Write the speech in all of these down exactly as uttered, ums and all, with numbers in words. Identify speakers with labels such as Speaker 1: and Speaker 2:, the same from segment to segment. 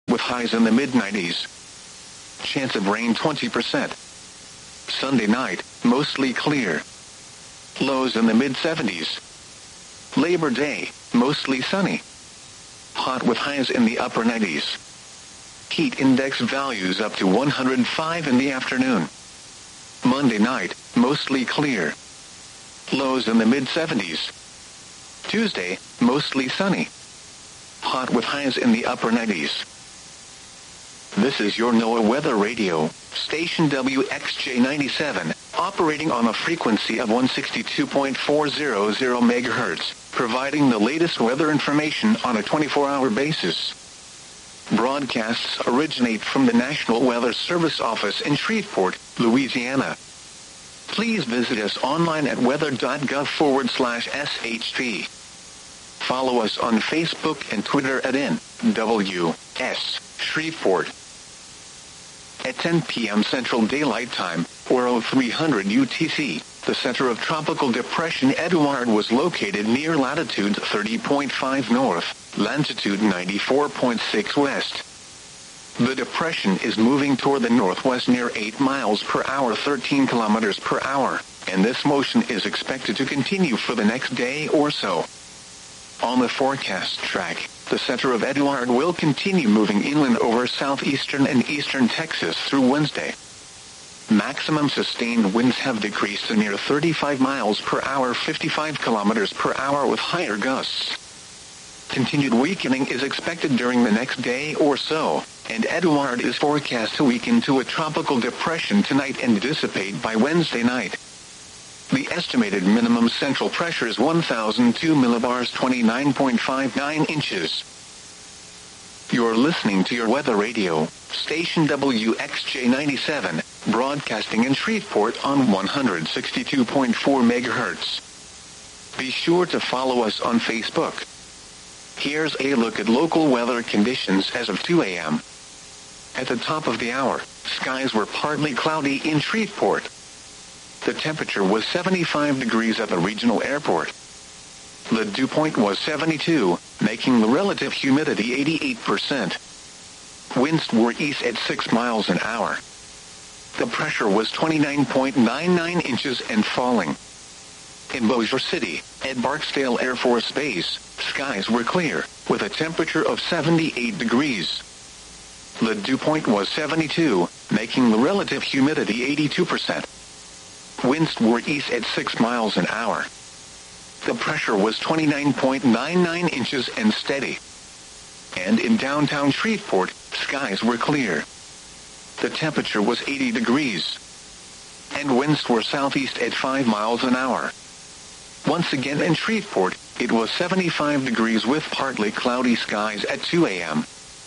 Speaker 1: with highs in the mid nineties. Chance of rain twenty percent. Sunday night, mostly clear. Lows in the mid seventies. Labor Day, mostly sunny. Hot with highs in the upper nineties. Heat index values up to one hundred five in the afternoon. Monday night, mostly clear. Lows in the mid seventies. Tuesday, mostly sunny. Hot with highs in the upper nineties. This is your NOAA Weather Radio, station W X J ninety-seven, operating on a frequency of one sixty-two point four hundred megahertz, providing the latest weather information on a twenty-four hour basis. Broadcasts originate from the National Weather Service office in Shreveport, Louisiana. Please visit us online at weather.gov forward slash SHP. Follow us on Facebook and Twitter at N W S Shreveport. At ten p.m. Central Daylight Time, or oh three hundred U T C, the center of Tropical Depression Eduard was located near latitude thirty point five north, longitude ninety-four point six west. The depression is moving toward the northwest near eight miles per hour, thirteen kilometers per hour, and this motion is expected to continue for the next day or so. On the forecast track, the center of Eduard will continue moving inland over southeastern and eastern Texas through Wednesday. Maximum sustained winds have decreased to near thirty-five miles per hour, fifty-five kilometers per hour with higher gusts. Continued weakening is expected during the next day or so, and Eduard is forecast to weaken to a tropical depression tonight and dissipate by Wednesday night. The estimated minimum central pressure is one thousand two millibars, twenty-nine point five nine inches. You're listening to your weather radio, station W X J ninety-seven, broadcasting in Shreveport on one sixty-two point four megahertz. Be sure to follow us on Facebook. Here's a look at local weather conditions as of two a.m. At the top of the hour, skies were partly cloudy in Shreveport. The temperature was seventy-five degrees at the regional airport. The dew point was seventy-two, making the relative humidity eighty-eight percent. Winds were east at six miles an hour. The pressure was twenty-nine point nine nine inches and falling. In Bossier City, at Barksdale Air Force Base, skies were clear, with a temperature of seventy-eight degrees. The dew point was seventy-two, making the relative humidity eighty-two percent. Winds were east at six miles an hour. The pressure was twenty-nine point nine nine inches and steady. And in downtown Shreveport, skies were clear. The temperature was eighty degrees. And winds were southeast at five miles an hour. Once again in Shreveport, it was seventy-five degrees with partly cloudy skies at two a.m.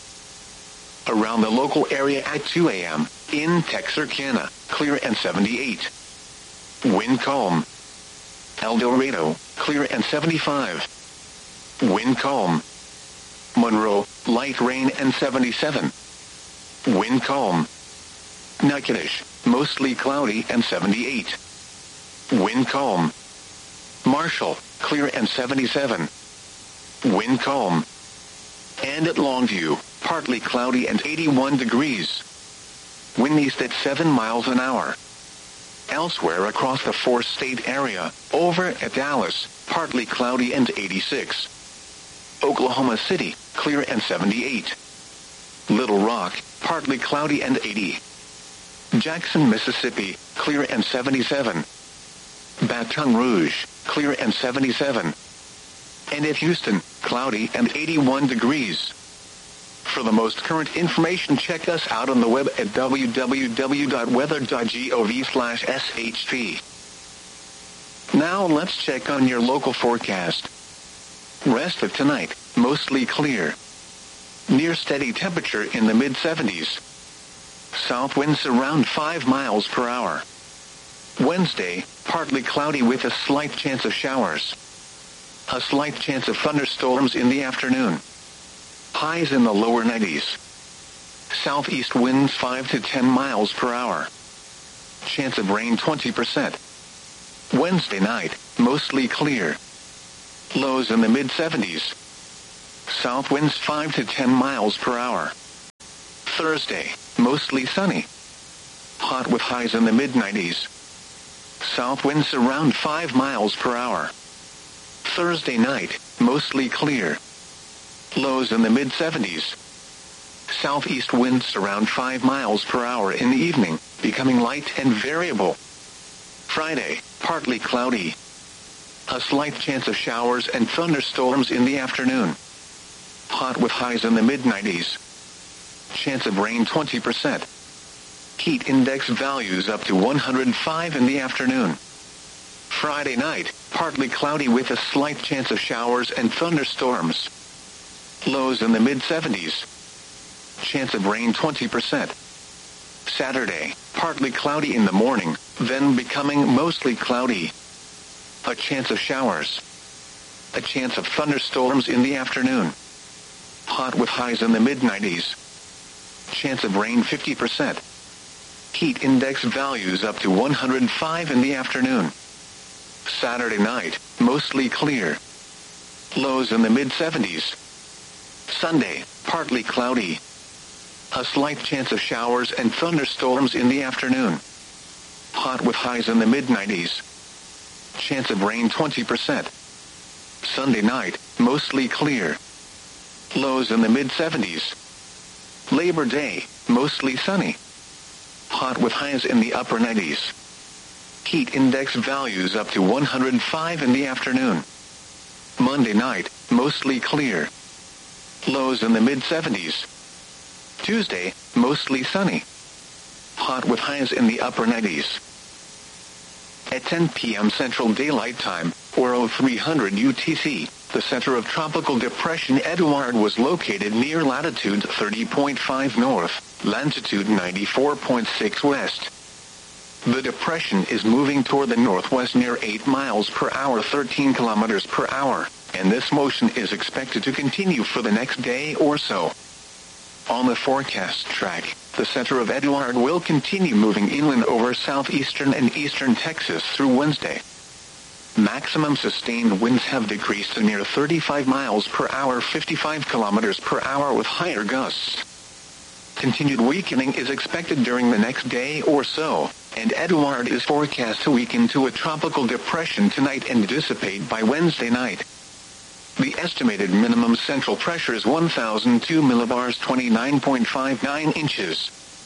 Speaker 1: Around the local area at two a.m., in Texarkana, clear and seventy-eight. Wind calm. El Dorado, clear and seventy-five. Wind calm. Monroe, light rain and seventy-seven. Wind calm. Natchitoches, mostly cloudy and seventy-eight. Wind calm. Marshall, clear and seventy-seven. Wind calm. And at Longview, partly cloudy and eighty-one degrees. Wind east at seven miles an hour. Elsewhere across the four-state area, over at Dallas, partly cloudy and eighty-six. Oklahoma City, clear and seventy-eight. Little Rock, partly cloudy and eighty. Jackson, Mississippi, clear and seventy-seven. Baton Rouge, clear and seventy-seven. And at Houston, cloudy and eighty-one degrees. For the most current information, check us out on the web at w w w dot weather dot gov slash S H P. Now let's check on your local forecast. Rest of tonight, mostly clear. Near steady temperature in the mid seventies. South winds around five miles per hour. Wednesday, partly cloudy with a slight chance of showers. A slight chance of thunderstorms in the afternoon. Highs in the lower nineties. Southeast winds five to ten miles per hour. Chance of rain twenty percent. Wednesday night, mostly clear. Lows in the mid seventies. South winds five to ten miles per hour. Thursday, mostly sunny. Hot with highs in the mid nineties. South winds around five miles per hour. Thursday night, mostly clear. Lows in the mid seventies. Southeast winds around five miles per hour in the evening, becoming light and variable. Friday, partly cloudy. A slight chance of showers and thunderstorms in the afternoon. Hot with highs in the mid nineties. Chance of rain twenty percent. Heat index values up to one hundred five in the afternoon. Friday night, partly cloudy with a slight chance of showers and thunderstorms. Lows in the mid seventies. Chance of rain twenty percent. Saturday, partly cloudy in the morning, then becoming mostly cloudy. A chance of showers. A chance of thunderstorms in the afternoon. Hot with highs in the mid nineties. Chance of rain fifty percent. Heat index values up to one hundred five in the afternoon. Saturday night, mostly clear. Lows in the mid seventies. Sunday, partly cloudy. A slight chance of showers and thunderstorms in the afternoon. Hot with highs in the mid nineties. Chance of rain twenty percent. Sunday night, mostly clear. Lows in the mid seventies. Labor Day, mostly sunny. Hot with highs in the upper nineties. Heat index values up to one hundred five in the afternoon. Monday night, mostly clear. Lows in the mid seventies. Tuesday, mostly sunny. Hot with highs in the upper nineties. At ten p.m. Central Daylight Time, or oh three hundred U T C, the center of Tropical Depression Eduard was located near latitude thirty point five north, longitude ninety-four point six west. The depression is moving toward the northwest near eight miles per hour, thirteen kilometers per hour, and this motion is expected to continue for the next day or so. On the forecast track, the center of Eduard will continue moving inland over southeastern and eastern Texas through Wednesday. Maximum sustained winds have decreased to near thirty-five miles per hour, fifty-five kilometers per hour with higher gusts. Continued weakening is expected during the next day or so, and Eduard is forecast to weaken to a tropical depression tonight and dissipate by Wednesday night. The estimated minimum central pressure is one thousand two millibars, twenty-nine point five nine inches.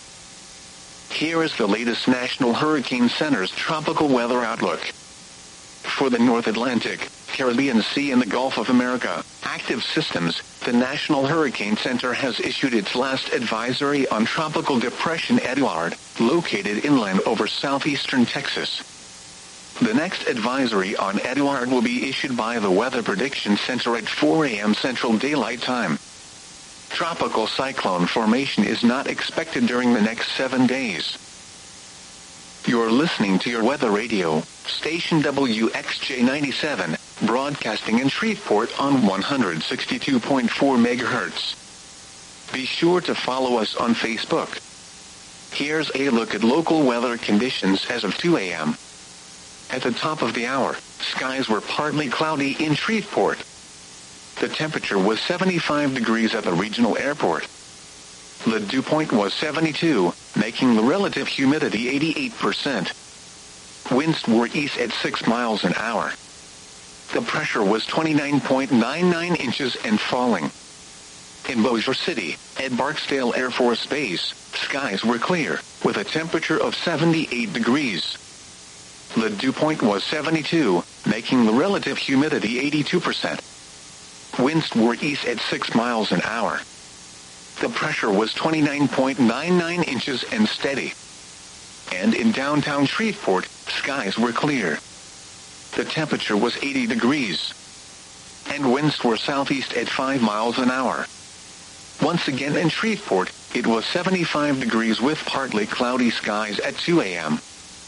Speaker 1: Here is the latest National Hurricane Center's tropical weather outlook. For the North Atlantic, Caribbean Sea and the Gulf of America, active systems, the National Hurricane Center has issued its last advisory on Tropical Depression Eduard, located inland over southeastern Texas. The next advisory on Eduard will be issued by the Weather Prediction Center at four a.m. Central Daylight Time. Tropical cyclone formation is not expected during the next seven days. You're listening to your weather radio, station W X J ninety-seven, broadcasting in Shreveport on one hundred sixty-two point four megahertz. Be sure to follow us on Facebook. Here's a look at local weather conditions as of two a.m. At the top of the hour, skies were partly cloudy in Shreveport. The temperature was seventy-five degrees at the regional airport. The dew point was seventy-two, making the relative humidity eighty-eight percent. Winds were east at six miles an hour. The pressure was twenty-nine point nine nine inches and falling. In Bossier City, at Barksdale Air Force Base, skies were clear, with a temperature of seventy-eight degrees. The dew point was seventy-two, making the relative humidity eighty-two percent. Winds were east at six miles an hour. The pressure was twenty-nine point nine nine inches and steady. And in downtown Shreveport, skies were clear. The temperature was eighty degrees. And winds were southeast at five miles an hour. Once again in Shreveport, it was seventy-five degrees with partly cloudy skies at two a.m.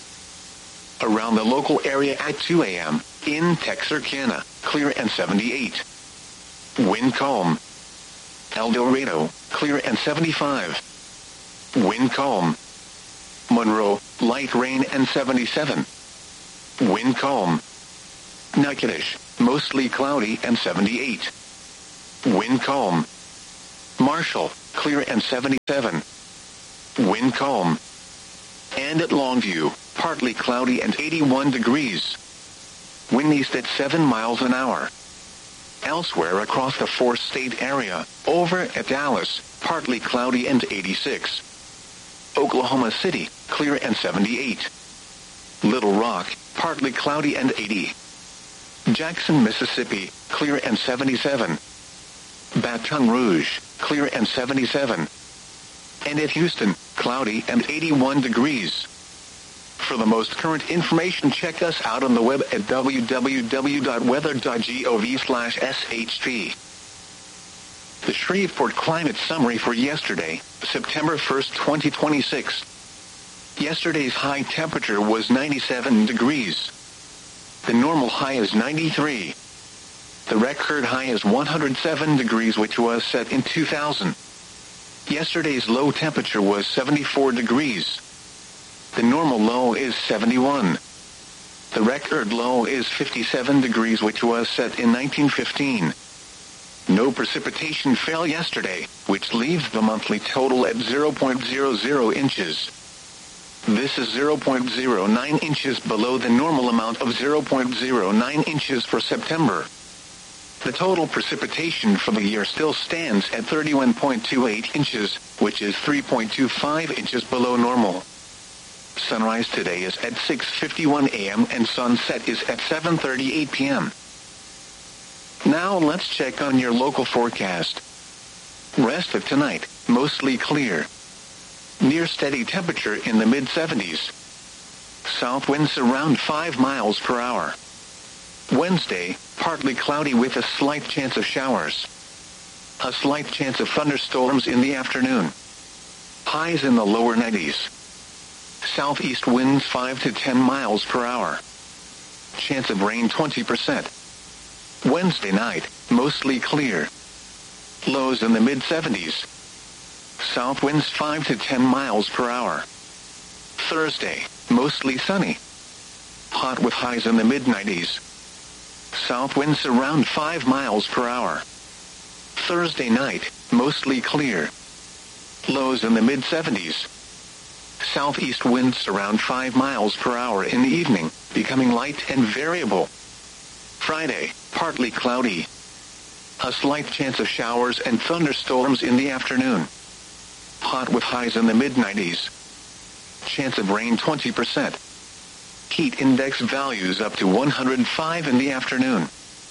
Speaker 1: Around the local area at two a.m., in Texarkana, clear and seventy-eight. Wind calm. El Dorado, clear and seventy-five. Wind calm. Monroe, light rain and seventy-seven. Wind calm. Natchitoches, mostly cloudy and seventy-eight. Wind calm. Marshall, clear and seventy-seven. Wind calm. And at Longview, partly cloudy and eighty-one degrees. Wind east at seven miles an hour. Elsewhere across the four-state area, over at Dallas, partly cloudy and eighty-six. Oklahoma City, clear and seventy-eight. Little Rock, partly cloudy and eighty. Jackson, Mississippi, clear and seventy-seven. Baton Rouge, clear and seventy-seven. And at Houston, cloudy and eighty-one degrees. For the most current information, check us out on the web at w w w dot weather dot gov slash s h p. The Shreveport Climate Summary for yesterday, September first, twenty twenty-six. Yesterday's high temperature was ninety-seven degrees. The normal high is ninety-three. The record high is one hundred seven degrees, which was set in two thousand. Yesterday's low temperature was seventy-four degrees. The normal low is seventy-one. The record low is fifty-seven degrees, which was set in nineteen fifteen. No precipitation fell yesterday, which leaves the monthly total at zero point zero zero inches. This is zero point zero nine inches below the normal amount of zero point zero nine inches for September. The total precipitation for the year still stands at thirty-one point two eight inches, which is three point two five inches below normal. Sunrise today is at six fifty-one a m and sunset is at seven thirty-eight p m Now let's check on your local forecast. Rest of tonight, mostly clear. Near steady temperature in the mid seventies. South winds around five miles per hour. Wednesday, partly cloudy with a slight chance of showers. A slight chance of thunderstorms in the afternoon. Highs in the lower nineties. Southeast winds five to ten miles per hour. Chance of rain twenty percent. Wednesday night, mostly clear. Lows in the mid seventies. South winds five to ten miles per hour. Thursday, mostly sunny. Hot with highs in the mid nineties. South winds around five miles per hour. Thursday night, mostly clear. Lows in the mid seventies. Southeast winds around five miles per hour in the evening, becoming light and variable. Friday, partly cloudy. A slight chance of showers and thunderstorms in the afternoon. Hot with highs in the mid nineties. Chance of rain twenty percent. Heat index values up to one hundred five in the afternoon.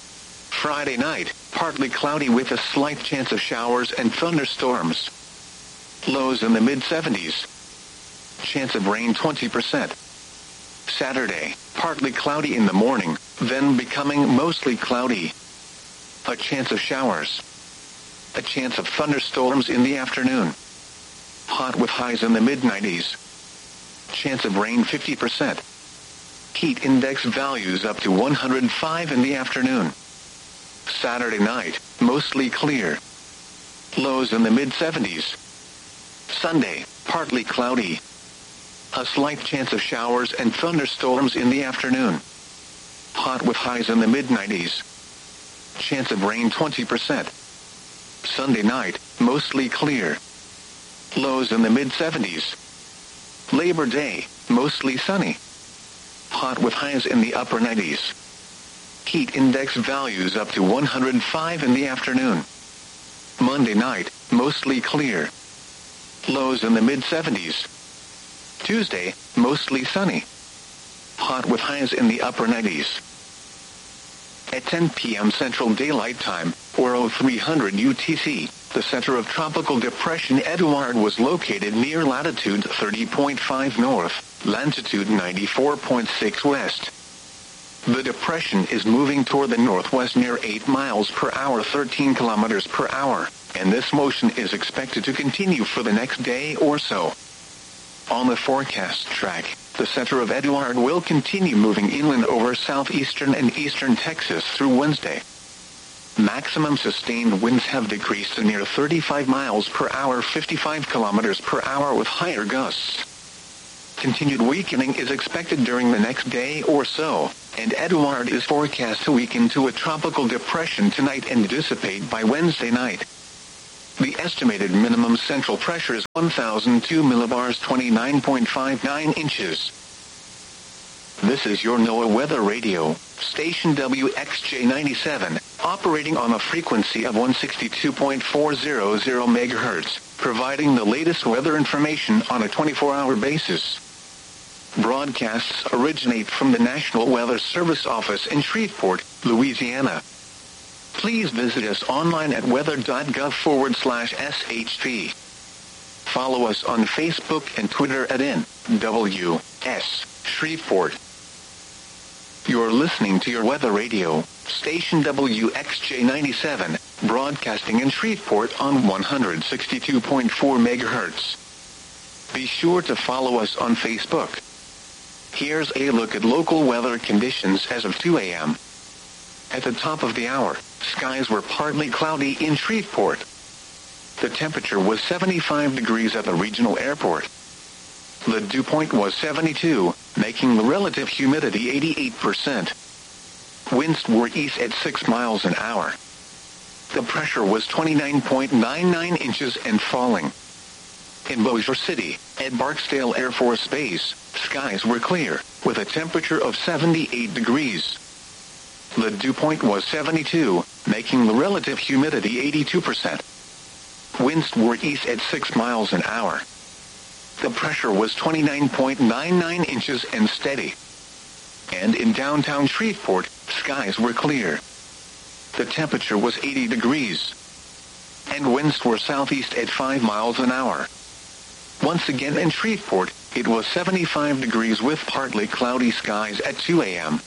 Speaker 1: Friday night, partly cloudy with a slight chance of showers and thunderstorms. Lows in the mid seventies. Chance of rain twenty percent. Saturday, partly cloudy in the morning, then becoming mostly cloudy. A chance of showers. A chance of thunderstorms in the afternoon. Hot with highs in the mid nineties. Chance of rain fifty percent. Heat index values up to one hundred five in the afternoon. Saturday night, mostly clear. Lows in the mid seventies. Sunday, partly cloudy. A slight chance of showers and thunderstorms in the afternoon. Hot with highs in the mid nineties. Chance of rain twenty percent. Sunday night, mostly clear. Lows in the mid seventies. Labor Day, mostly sunny. Hot with highs in the upper nineties. Heat index values up to one hundred five in the afternoon. Monday night, mostly clear. Lows in the mid seventies. Tuesday, mostly sunny. Hot with highs in the upper nineties. At ten p m Central Daylight Time, or oh three hundred U T C, the center of Tropical Depression Edouard was located near latitude thirty point five north, longitude ninety-four point six west. The depression is moving toward the northwest near eight miles per hour, thirteen kilometers per hour, and this motion is expected to continue for the next day or so. On the forecast track, the center of Edouard will continue moving inland over southeastern and eastern Texas through Wednesday. Maximum sustained winds have decreased to near thirty-five miles per hour, fifty-five kilometers per hour with higher gusts. Continued weakening is expected during the next day or so, and Edouard is forecast to weaken to a tropical depression tonight and dissipate by Wednesday night. The estimated minimum central pressure is one thousand two millibars, twenty-nine point five nine inches. This is your NOAA Weather Radio, station W X J ninety-seven, operating on a frequency of one sixty-two point four hundred megahertz, providing the latest weather information on a twenty-four hour basis. Broadcasts originate from the National Weather Service office in Shreveport, Louisiana. Please visit us online at weather.gov forward slash SHP. Follow us on Facebook and Twitter at N W S Shreveport. You're listening to your Weather Radio, station W X J ninety-seven, broadcasting in Shreveport on one sixty-two point four megahertz. Be sure to follow us on Facebook. Here's a look at local weather conditions as of two a.m. At the top of the hour, skies were partly cloudy in Shreveport. The temperature was seventy-five degrees at the regional airport. The dew point was seventy-two, making the relative humidity eighty-eight percent. Winds were east at six miles an hour. The pressure was twenty-nine point nine nine inches and falling. In Bossier City, at Barksdale Air Force Base, skies were clear, with a temperature of seventy-eight degrees. The dew point was seventy-two, making the relative humidity eighty-two percent. Winds were east at six miles an hour. The pressure was twenty-nine point nine nine inches and steady. And in downtown Shreveport, skies were clear. The temperature was eighty degrees. And winds were southeast at five miles an hour. Once again in Shreveport, it was seventy-five degrees with partly cloudy skies at two a.m.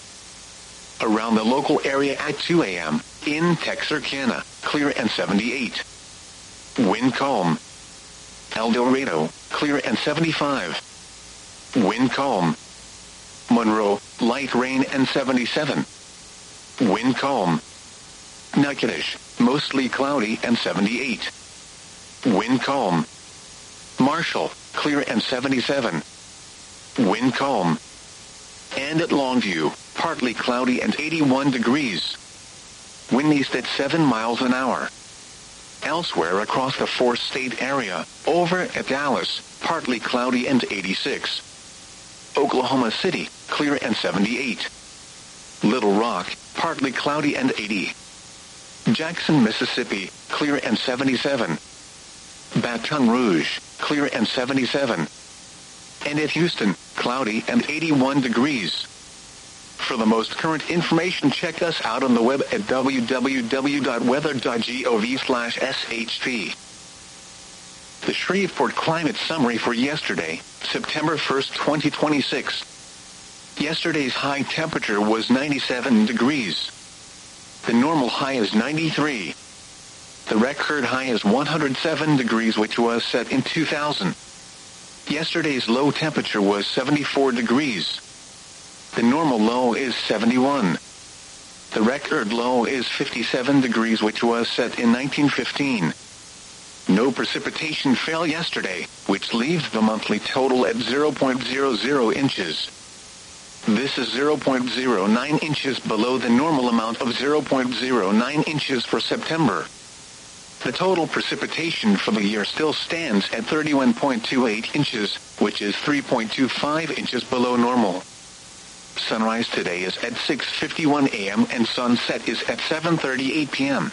Speaker 1: Around the local area at two a.m., in Texarkana, clear and seventy-eight. Wind calm. El Dorado, clear and seventy-five. Wind calm. Monroe, light rain and seventy-seven. Wind calm. Natchitoches, mostly cloudy and seventy-eight. Wind calm. Marshall, clear and seventy-seven. Wind calm. And at Longview, partly cloudy and eighty-one degrees. Wind east at seven miles an hour. Elsewhere across the four-state area, over at Dallas, partly cloudy and eighty-six. Oklahoma City, clear and seventy-eight. Little Rock, partly cloudy and eighty. Jackson, Mississippi, clear and seventy-seven. Baton Rouge, clear and seventy-seven. And at Houston, cloudy and eighty-one degrees. For the most current information, check us out on the web at w w w dot weather dot gov slash S H P. The Shreveport Climate Summary for yesterday, September first, twenty twenty-six. Yesterday's high temperature was ninety-seven degrees. The normal high is ninety-three. The record high is one hundred seven degrees, which was set in two thousand. Yesterday's low temperature was seventy-four degrees. The normal low is seventy-one. The record low is fifty-seven degrees, which was set in nineteen fifteen. No precipitation fell yesterday, which leaves the monthly total at zero point zero zero inches. This is zero point zero nine inches below the normal amount of zero point zero nine inches for September. The total precipitation for the year still stands at thirty-one point two eight inches, which is three point two five inches below normal. Sunrise today is at six fifty-one a.m. and sunset is at seven thirty-eight p.m.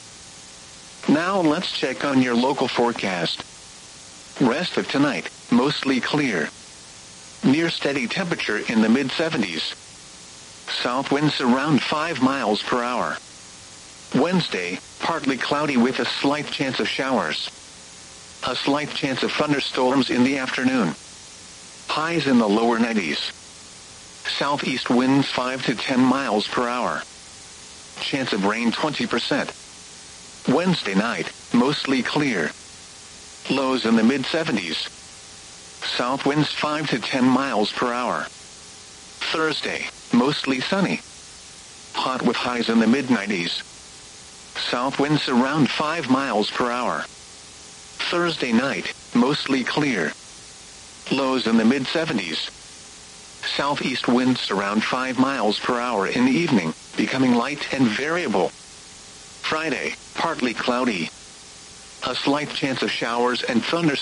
Speaker 1: Now let's check on your local forecast. Rest of tonight, mostly clear. Near steady temperature in the mid seventies. South winds around five miles per hour. Wednesday, partly cloudy with a slight chance of showers. A slight chance of thunderstorms in the afternoon. Highs in the lower nineties. Southeast winds five to ten miles per hour. Chance of rain twenty percent. Wednesday night, mostly clear. Lows in the mid seventies. South winds five to ten miles per hour. Thursday, mostly sunny. Hot with highs in the mid nineties. South winds around five miles per hour. Thursday night, mostly clear. Lows in the mid seventies. Southeast winds around five miles per hour in the evening, becoming light and variable. Friday, partly cloudy. A slight chance of showers and thunderstorms